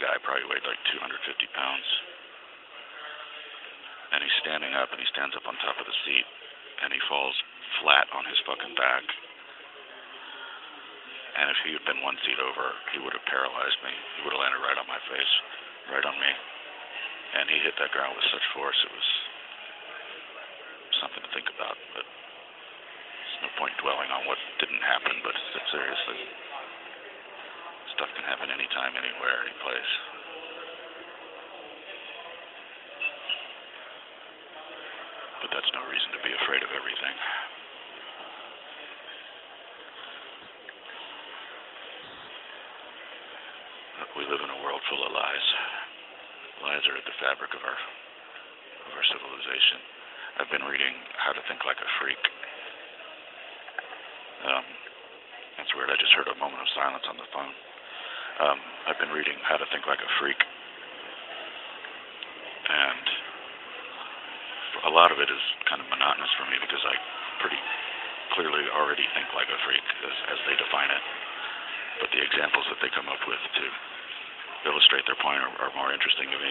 guy, probably weighed like 250 pounds. And he's standing up, and he stands up on top of the seat, and he falls flat on his fucking back. And if he had been one seat over, he would have paralyzed me. He would have landed right on my face, right on me. And he hit that ground with such force, it was something to think about. But there's no point dwelling on what didn't happen, but seriously, stuff can happen anytime, anywhere, any place. But that's no reason to be afraid of everything. We live in a world full of lies. Lies are at the fabric of our civilization. I've been reading How to Think Like a Freak. That's weird. I just heard a moment of silence on the phone. I've been reading How to Think Like a Freak, and a lot of it is kind of monotonous for me because I pretty clearly already think like a freak as they define it. But the examples that they come up with to illustrate their point are more interesting to me.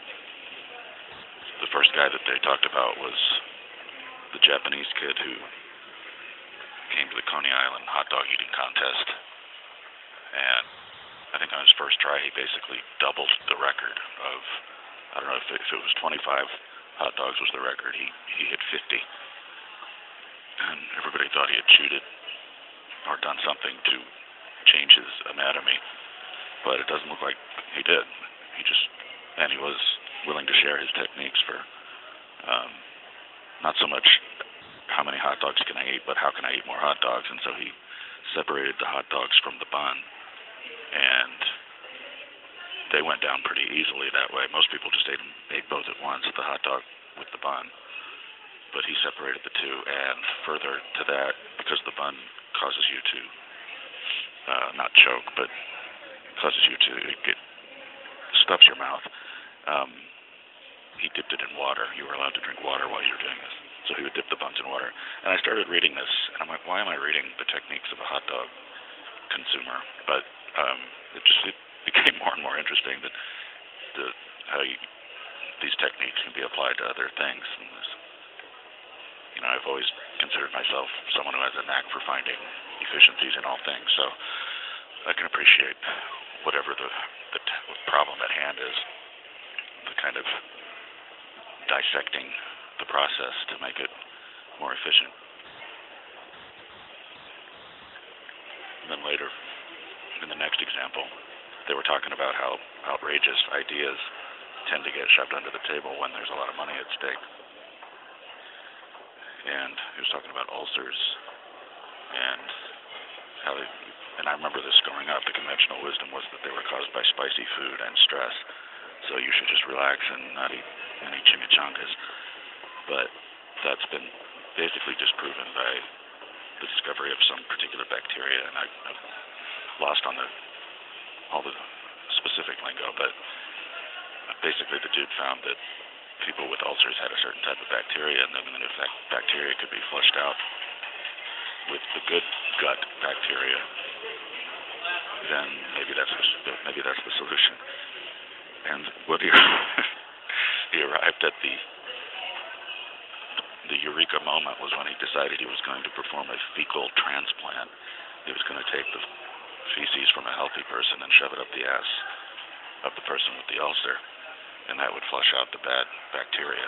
The first guy that they talked about was the Japanese kid who came to the Coney Island hot dog eating contest. And I think on his first try, he basically doubled the record of, I don't know if it was 25 hot dogs was the record. He hit 50. And everybody thought he had cheated or done something to change his anatomy. But it doesn't look like he did. And he was willing to share his techniques for not so much how many hot dogs can I eat, but how can I eat more hot dogs. And so he separated the hot dogs from the bun, and they went down pretty easily that way. Most people just ate both at once, the hot dog with the bun. But he separated the two, and further to that, because the bun causes you to not choke, but causes you to stuffs your mouth. He dipped it in water. You were allowed to drink water while you were doing this. So he would dip the buns in water. And I started reading this, and I'm like, why am I reading the techniques of a hot dog consumer? But it became more and more interesting that how these techniques can be applied to other things. And I've always considered myself someone who has a knack for finding efficiencies in all things. So I can appreciate whatever the problem at hand is, the kind of dissecting the process to make it more efficient. And then later, in the next example, they were talking about how outrageous ideas tend to get shoved under the table when there's a lot of money at stake. And he was talking about ulcers and how and I remember this growing up, the conventional wisdom was that they were caused by spicy food and stress. So you should just relax and not eat any chimichangas. But that's been basically disproven by the discovery of some particular bacteria, and I've lost on all the specific lingo, but basically the dude found that people with ulcers had a certain type of bacteria, and then if that bacteria could be flushed out with the good gut bacteria, then maybe that's the solution. And what he arrived at the eureka moment was when he decided he was going to perform a fecal transplant. He was going to take the feces from a healthy person and shove it up the ass of the person with the ulcer, and that would flush out the bad bacteria.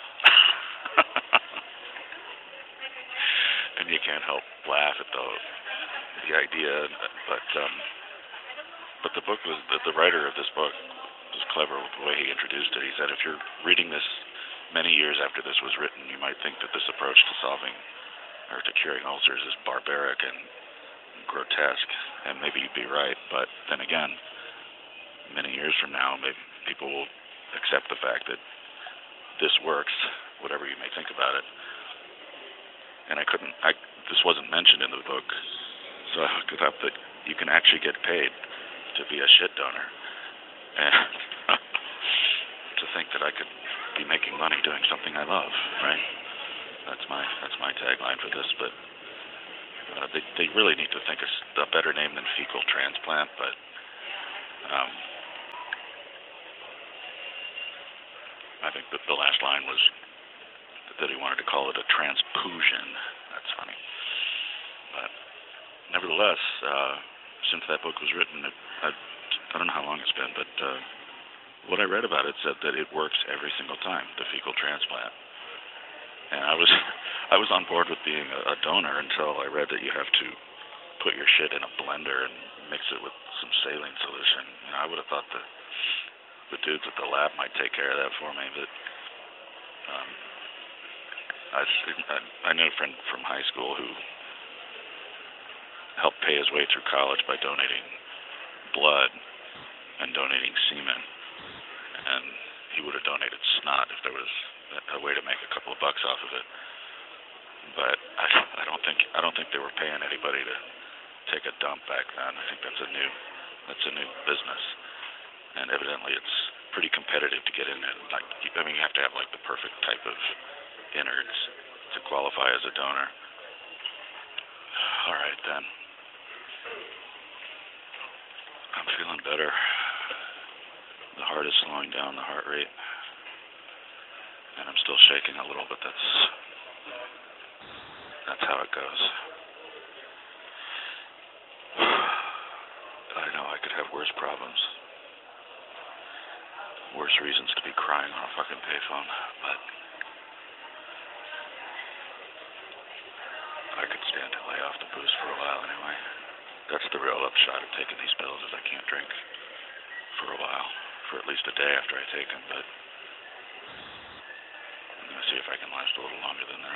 And you can't help laugh at the idea, but the book was the writer of this book was clever with the way he introduced it. He said, if you're reading this many years after this was written, you might think that this approach to solving or to curing ulcers is barbaric and grotesque, and maybe you'd be right. But then again, many years from now, maybe people will accept the fact that this works, whatever you may think about it. And this wasn't mentioned in the book, so I looked it up that you can actually get paid to be a shit donor. And to think that I could be making money doing something I love, right? That's my tagline for this. But they really need to think of a better name than fecal transplant. But I think that the last line was that he wanted to call it a transfusion. That's funny. But nevertheless, since that book was written, I don't know how long it's been, but what I read about it said that it works every single time, the fecal transplant. And I was on board with being a donor until I read that you have to put your shit in a blender and mix it with some saline solution. You know, I would have thought the dudes at the lab might take care of that for me, but I knew a friend from high school who helped pay his way through college by donating blood and donating semen, and he would have donated snot if there was a way to make a couple of bucks off of it. But I don't think they were paying anybody to take a dump back then. I think that's a new business, and evidently it's pretty competitive to get in it. Like, I mean, you have to have like the perfect type of innards to qualify as a donor. All right then. I'm feeling better. The heart is slowing down, the heart rate, and I'm still shaking a little, but that's how it goes. I know I could have worse problems, worse reasons to be crying on a fucking payphone, but I could stand to lay off the booze for a while anyway. That's the real upshot of taking these pills, is I can't drink for a while, for at least a day after I take them, but I'm going to see if I can last a little longer than that.